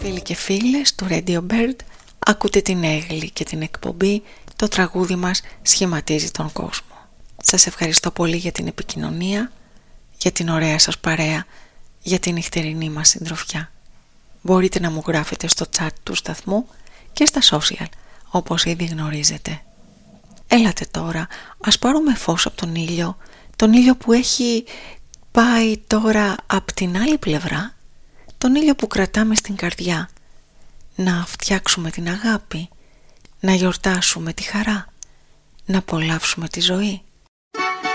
Φίλοι και φίλες του Radio Bird, ακούτε την Έγλη και την εκπομπή «Το τραγούδι μας σχηματίζει τον κόσμο». Σας ευχαριστώ πολύ για την επικοινωνία, για την ωραία σας παρέα, για την νυχτερινή μας συντροφιά. Μπορείτε να μου γράφετε στο chat του σταθμού και στα social, όπως ήδη γνωρίζετε. Έλατε τώρα, ας πάρουμε φως από τον ήλιο που έχει πάει τώρα από την άλλη πλευρά, τον ήλιο που κρατάμε στην καρδιά, να φτιάξουμε την αγάπη, να γιορτάσουμε τη χαρά, να απολαύσουμε τη ζωή.